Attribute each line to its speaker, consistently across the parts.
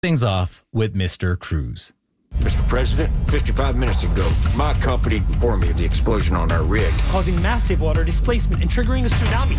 Speaker 1: things off with Mr. Cruz.
Speaker 2: Mr. President, 55 minutes ago, my company informed me of the explosion on our rig,
Speaker 3: causing massive water displacement and triggering a tsunami.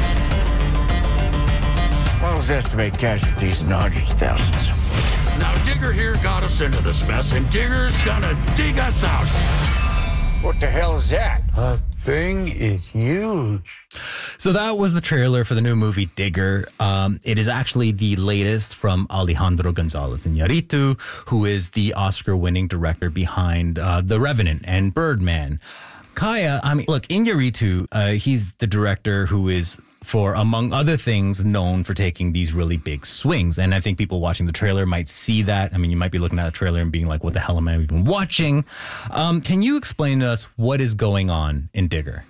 Speaker 2: Models estimate casualties in the hundreds of thousands.
Speaker 4: Now, Digger here got us into this mess, and Digger's gonna dig us out.
Speaker 2: What the hell is that?
Speaker 5: That thing is huge.
Speaker 1: So that was the trailer for the new movie Digger. It is actually the latest from Alejandro Gonzalez Iñárritu, who is the Oscar-winning director behind The Revenant and Birdman. Kaya, I mean, look, Iñárritu, he's the director who is, for among other things, known for taking these really big swings. And I think people watching the trailer might see that. I mean, you might be looking at the trailer and being like, what the hell am I even watching? Can you explain to us what is going on in Digger?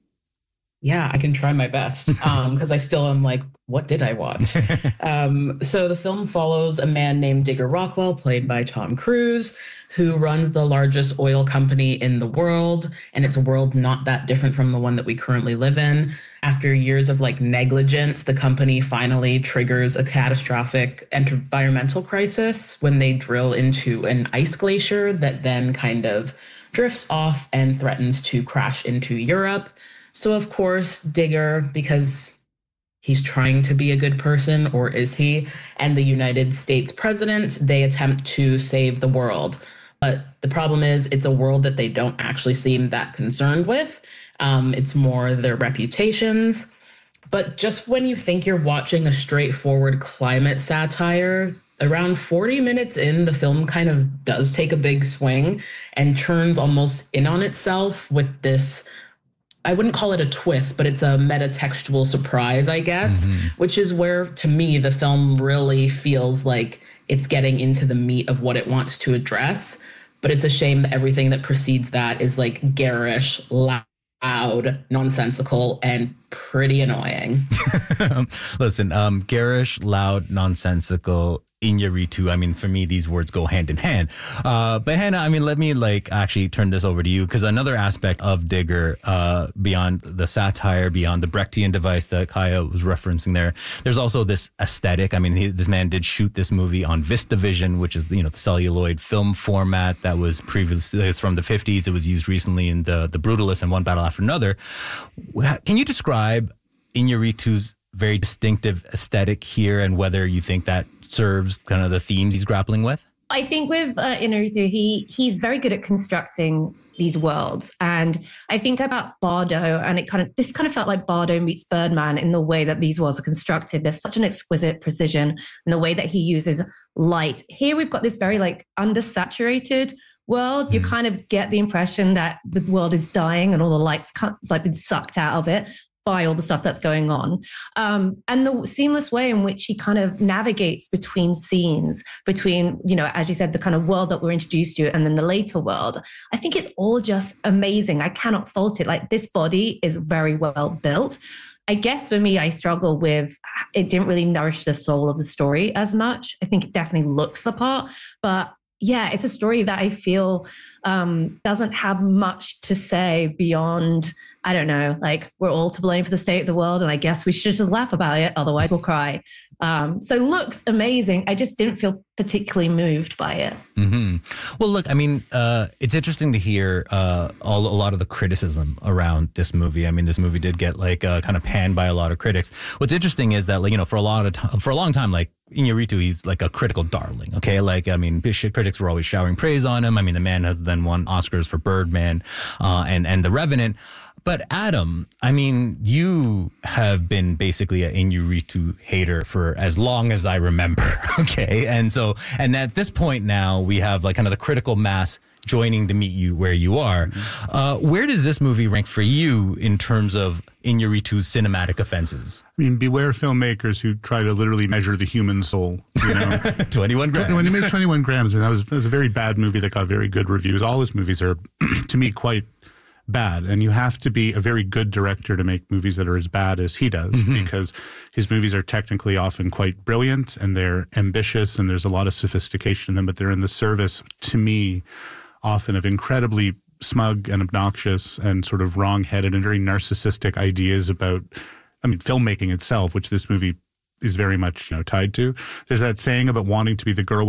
Speaker 6: Yeah, I can try my best because I still am like, what did I watch? So the film follows a man named Digger Rockwell, played by Tom Cruise, who runs the largest oil company in the world. And it's a world not that different from the one that we currently live in. After years of negligence, the company finally triggers a catastrophic environmental crisis when they drill into an ice glacier that then kind of drifts off and threatens to crash into Europe. So, of course, Digger, because he's trying to be a good person, or is he? And the United States president, they attempt to save the world. But the problem is it's a world that they don't actually seem that concerned with. It's more their reputations. But just when you think you're watching a straightforward climate satire, around 40 minutes in, the film kind of does take a big swing and turns almost in on itself with this, I wouldn't call it a twist, but it's a metatextual surprise, I guess, which is where, to me, the film really feels like it's getting into the meat of what it wants to address. But it's a shame that everything that precedes that is garish, loud, nonsensical, and pretty annoying.
Speaker 1: Listen, garish, loud, nonsensical, Iñárritu. I mean, for me, these words go hand in hand. But Hannah, I mean, let me actually turn this over to you, because another aspect of Digger, beyond the satire, beyond the Brechtian device that Kaya was referencing there, there's also this aesthetic. I mean, this man did shoot this movie on VistaVision, which is the celluloid film format that was previously, it's from the 50s. It was used recently in the Brutalist and One Battle After Another. Can you describe Iñárritu's very distinctive aesthetic here, and whether you think that serves kind of the themes he's grappling with?
Speaker 7: I think with Iñárritu, he's very good at constructing these worlds. And I think about Bardo, and this kind of felt like Bardo meets Birdman in the way that these worlds are constructed. There's such an exquisite precision in the way that he uses light. Here we've got this very undersaturated world. You kind of get the impression that the world is dying and all the light's been sucked out of it by all the stuff that's going on. And the seamless way in which he kind of navigates between scenes, between, as you said, the kind of world that we're introduced to and then the later world. I think it's all just amazing. I cannot fault it. This body is very well built. I guess for me, I struggle with, it didn't really nourish the soul of the story as much. I think it definitely looks the part, but yeah, it's a story that I feel doesn't have much to say beyond, I don't know, we're all to blame for the state of the world, and I guess we should just laugh about it, otherwise we'll cry. So looks amazing. I just didn't feel particularly moved by it.
Speaker 1: Mm-hmm. Well, look, I mean, it's interesting to hear a lot of the criticism around this movie. I mean, this movie did get kind of panned by a lot of critics. What's interesting is that for a long time, Iñárritu, he's a critical darling. Okay, critics were always showering praise on him. I mean, the man has then won Oscars for Birdman and The Revenant. But Adam, I mean, you have been basically an Iñárritu hater for as long as I remember. Okay, and at this point now, we have kind of the critical mass joining to meet you where you are. Where does this movie rank for you in terms of Iñárritu's cinematic offenses?
Speaker 8: I mean, beware filmmakers who try to literally measure the human soul.
Speaker 1: 21 grams.
Speaker 8: When he made 21 grams, that was a very bad movie that got very good reviews. All his movies are, to me, quite bad. And you have to be a very good director to make movies that are as bad as he does, because his movies are technically often quite brilliant and they're ambitious and there's a lot of sophistication in them, but they're in the service, to me, often of incredibly smug and obnoxious and sort of wrong-headed and very narcissistic ideas about, filmmaking itself, which this movie is very much, tied to. There's that saying about wanting to be the girl with